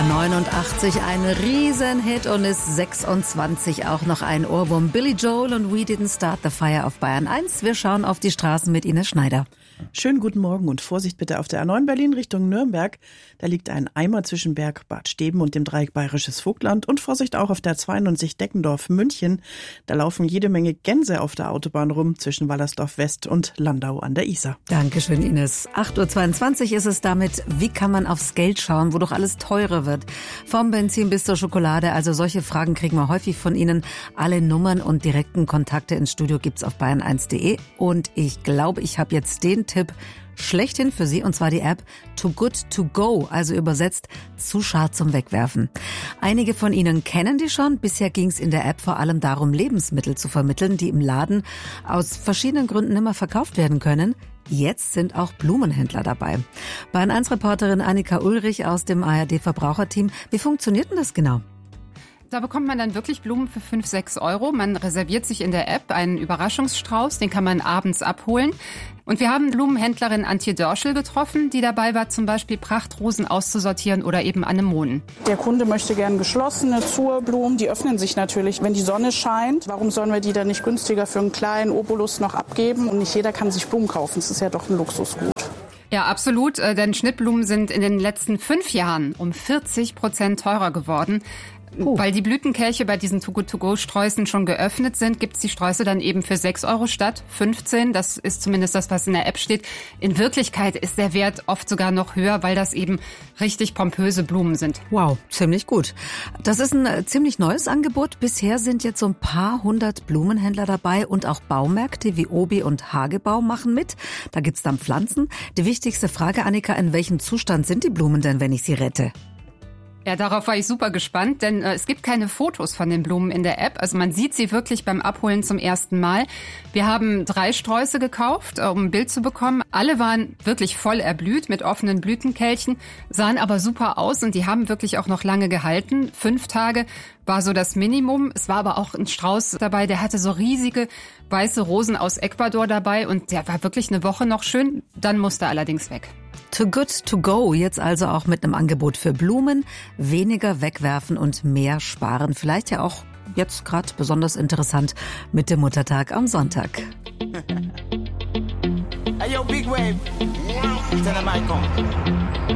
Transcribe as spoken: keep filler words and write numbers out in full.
neunundachtzig ein Riesenhit und ist sechsundzwanzig auch noch ein Ohrwurm. Billy Joel und We Didn't Start the Fire auf Bayern eins. Wir schauen auf die Straßen mit Ines Schneider. Schönen guten Morgen und Vorsicht bitte auf der A neun Berlin Richtung Nürnberg. Da liegt ein Eimer zwischen Berg Bad Steben und dem Dreieck Bayerisches Vogtland. Und Vorsicht auch auf der zweiundneunzig Deckendorf München. Da laufen jede Menge Gänse auf der Autobahn rum zwischen Wallersdorf West und Landau an der Isar. Dankeschön, Ines. acht Uhr zweiundzwanzig ist es damit. Wie kann man aufs Geld schauen, wo doch alles teurer wird? Vom Benzin bis zur Schokolade. Also solche Fragen kriegen wir häufig von Ihnen. Alle Nummern und direkten Kontakte ins Studio gibt's auf bayern eins punkt de. Und ich glaube, ich habe jetzt den Tipp schlechthin für Sie, und zwar die App Too Good To Go, also übersetzt zu schad zum Wegwerfen. Einige von Ihnen kennen die schon. Bisher ging es in der App vor allem darum, Lebensmittel zu vermitteln, die im Laden aus verschiedenen Gründen immer verkauft werden können. Jetzt sind auch Blumenhändler dabei. Bayern eins Reporterin Annika Ulrich aus dem A R D-Verbraucherteam. Wie funktioniert denn das genau? Da bekommt man dann wirklich Blumen für fünf, sechs Euro. Man reserviert sich in der App einen Überraschungsstrauß, den kann man abends abholen. Und wir haben Blumenhändlerin Antje Dörschel getroffen, die dabei war, zum Beispiel Prachtrosen auszusortieren oder eben Anemonen. Der Kunde möchte gern geschlossene Zurblumen, die öffnen sich natürlich, wenn die Sonne scheint. Warum sollen wir die dann nicht günstiger für einen kleinen Obolus noch abgeben? Und nicht jeder kann sich Blumen kaufen, das ist ja doch ein Luxusgut. Ja, absolut, denn Schnittblumen sind in den letzten fünf Jahren um vierzig Prozent teurer geworden. Uh. Weil die Blütenkelche bei diesen Too-Good-To-Go-Sträußen schon geöffnet sind, gibt's die Sträuße dann eben für sechs Euro statt fünfzehn. Das ist zumindest das, was in der App steht. In Wirklichkeit ist der Wert oft sogar noch höher, weil das eben richtig pompöse Blumen sind. Wow, ziemlich gut. Das ist ein ziemlich neues Angebot. Bisher sind jetzt so ein paar hundert Blumenhändler dabei und auch Baumärkte wie Obi und Hagebau machen mit. Da gibt's dann Pflanzen. Die wichtigste Frage, Annika, in welchem Zustand sind die Blumen denn, wenn ich sie rette? Ja, darauf war ich super gespannt, denn äh, es gibt keine Fotos von den Blumen in der App. Also man sieht sie wirklich beim Abholen zum ersten Mal. Wir haben drei Sträuße gekauft, äh, um ein Bild zu bekommen. Alle waren wirklich voll erblüht mit offenen Blütenkelchen, sahen aber super aus und die haben wirklich auch noch lange gehalten. Fünf Tage war so das Minimum. Es war aber auch ein Strauß dabei, der hatte so riesige weiße Rosen aus Ecuador dabei und der war wirklich eine Woche noch schön. Dann musste er allerdings weg. Too Good To Go, jetzt also auch mit einem Angebot für Blumen, weniger wegwerfen und mehr sparen. Vielleicht ja auch jetzt gerade besonders interessant mit dem Muttertag am Sonntag. Hey yo, Big Wave. Tell them I come.